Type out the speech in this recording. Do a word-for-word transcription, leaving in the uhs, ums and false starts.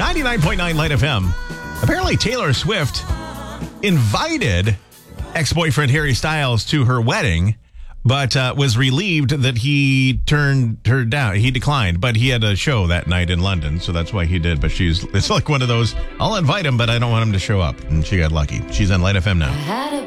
ninety-nine point nine Light F M. Apparently, Taylor Swift invited ex-boyfriend Harry Styles to her wedding, but uh, was relieved that he turned her down. He declined, but he had a show that night in London, so that's why he did. But she's it's like one of those, I'll invite him, but I don't want him to show up. And she got lucky. She's on Light F M now.